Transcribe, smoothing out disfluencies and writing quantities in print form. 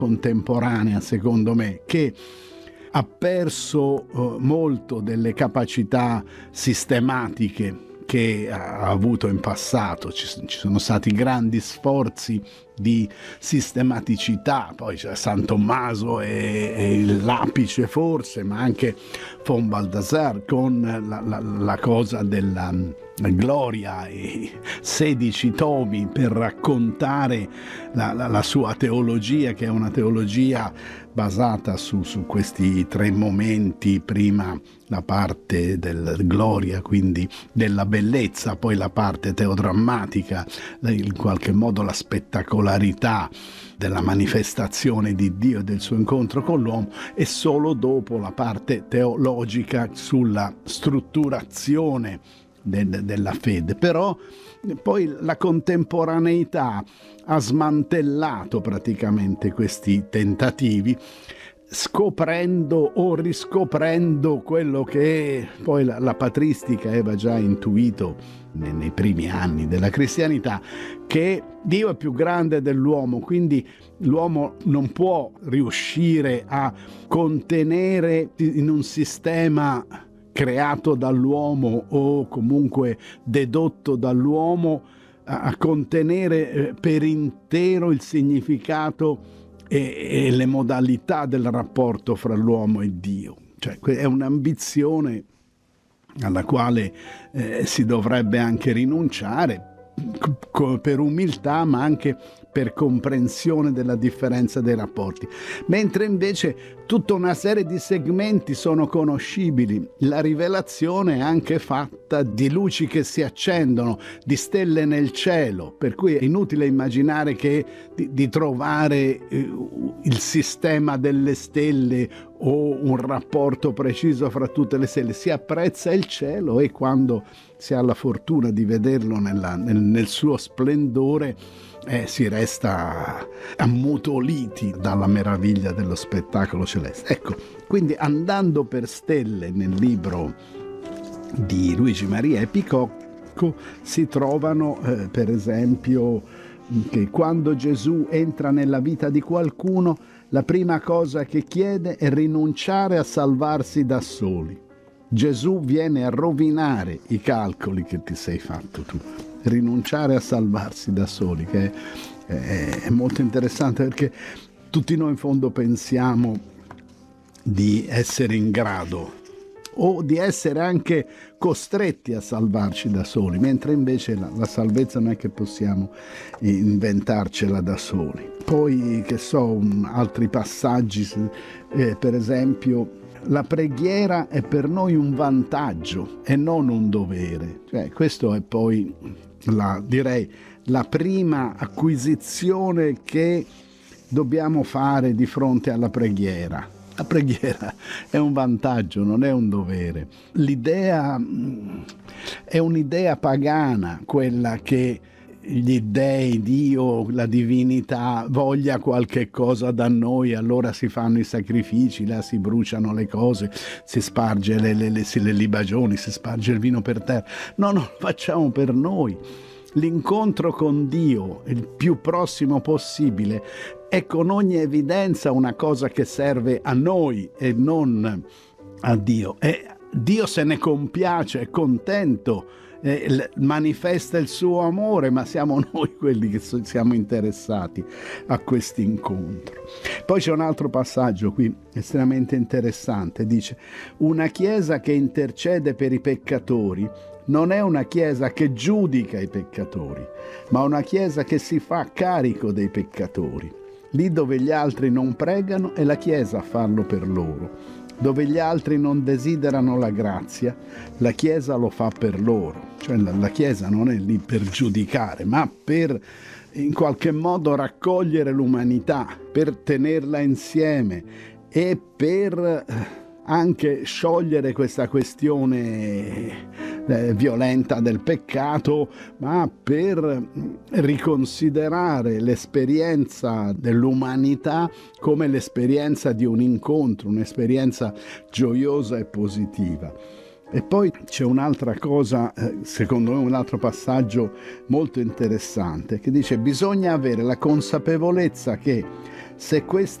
contemporanea, secondo me, che ha perso molto delle capacità sistematiche che ha avuto in passato. Ci sono stati grandi sforzi di sistematicità, poi c'è San Tommaso e l'apice forse, ma anche von Balthasar con la cosa della Gloria e 16 tomi per raccontare la sua teologia, che è una teologia basata su questi tre momenti: prima la parte del Gloria, quindi della bellezza, poi la parte teodrammatica, in qualche modo la spettacolarità della manifestazione di Dio e del suo incontro con l'uomo, e solo dopo la parte teologica sulla strutturazione della fede. Però poi la contemporaneità ha smantellato praticamente questi tentativi, scoprendo o riscoprendo quello che poi la patristica aveva già intuito nei primi anni della cristianità, che Dio è più grande dell'uomo, quindi l'uomo non può riuscire a contenere in un sistema creato dall'uomo o comunque dedotto dall'uomo, a contenere per intero il significato e le modalità del rapporto fra l'uomo e Dio. Cioè, è un'ambizione alla quale si dovrebbe anche rinunciare, per umiltà, ma anche per comprensione della differenza dei rapporti. Mentre invece tutta una serie di segmenti sono conoscibili. La rivelazione è anche fatta di luci che si accendono, di stelle nel cielo, per cui è inutile immaginare che di trovare il sistema delle stelle o un rapporto preciso fra tutte le stelle. Si apprezza il cielo, e quando si ha la fortuna di vederlo nel suo splendore, si resta ammutoliti dalla meraviglia dello spettacolo celeste. Ecco, quindi andando per stelle nel libro di Luigi Maria Epicocco si trovano per esempio che quando Gesù entra nella vita di qualcuno, la prima cosa che chiede è rinunciare a salvarsi da soli. Gesù viene a rovinare i calcoli che ti sei fatto tu. Rinunciare a salvarsi da soli, che è molto interessante, perché tutti noi in fondo pensiamo di essere in grado o di essere anche costretti a salvarci da soli, mentre invece la salvezza non è che possiamo inventarcela da soli. Poi, che so, altri passaggi, per esempio, la preghiera è per noi un vantaggio e non un dovere. Cioè, questo è poi direi la prima acquisizione che dobbiamo fare di fronte alla preghiera. La preghiera è un vantaggio, non è un dovere. L'idea è un'idea pagana, quella che gli dei, Dio, la divinità voglia qualche cosa da noi, allora si fanno i sacrifici, là si bruciano le cose, si sparge le libagioni, si sparge il vino per terra. No, lo facciamo per noi. L'incontro con Dio, il più prossimo possibile, è con ogni evidenza una cosa che serve a noi e non a Dio. E Dio se ne compiace, è contento, manifesta il suo amore, ma siamo noi quelli che siamo interessati a questo incontro. Poi c'è un altro passaggio qui estremamente interessante, dice: una chiesa che intercede per i peccatori non è una chiesa che giudica i peccatori, ma una chiesa che si fa carico dei peccatori. Lì dove gli altri non pregano è la chiesa a farlo per loro. Dove gli altri non desiderano la grazia, la Chiesa lo fa per loro. Cioè la Chiesa non è lì per giudicare, ma per in qualche modo raccogliere l'umanità, per tenerla insieme e per anche sciogliere questa questione violenta del peccato, ma per riconsiderare l'esperienza dell'umanità come l'esperienza di un incontro, un'esperienza gioiosa e positiva. E poi c'è un'altra cosa, secondo me un altro passaggio molto interessante, che dice: bisogna avere la consapevolezza che se questa